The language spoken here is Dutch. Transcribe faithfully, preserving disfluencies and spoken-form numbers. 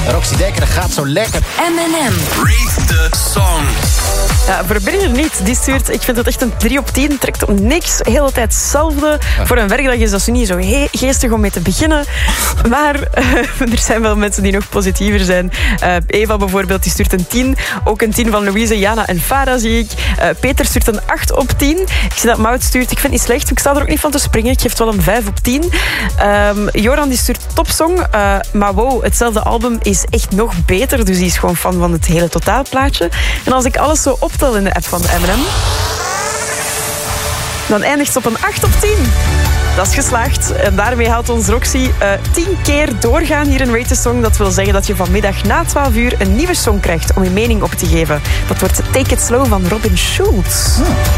Roxy Dekker, dat gaat zo lekker. M en M. Rate the song. Ja, voor Birger niet. Die stuurt, ik vind het echt een drie op tien. Trekt op niks. De hele tijd hetzelfde. Ja. Voor een werkdag is dat niet zo he- geestig om mee te beginnen. Maar uh, er zijn wel mensen die nog positiever zijn. Uh, Eva bijvoorbeeld, die stuurt een tien. Ook een tien van Louise, Jana en Farah zie ik. Uh, Peter stuurt een acht op tien. Ik zie dat Maud stuurt, ik vind het niet slecht. Ik sta er ook niet van te springen. Ik geef het wel een vijf op tien. Um, Joran die stuurt topsong. Uh, maar wow, hetzelfde album is echt nog beter. Dus die is gewoon fan van het hele totaalplaatje. En als ik alles zo optel in de app van de M en M, dan eindigt ze op een acht op tien. Dat is geslaagd. En daarmee haalt ons Roxy uh, tien keer doorgaan hier in Rate the Song. Dat wil zeggen dat je vanmiddag na twaalf uur een nieuwe song krijgt om je mening op te geven. Dat wordt Take It Slow van Robin Schulz. Hmm.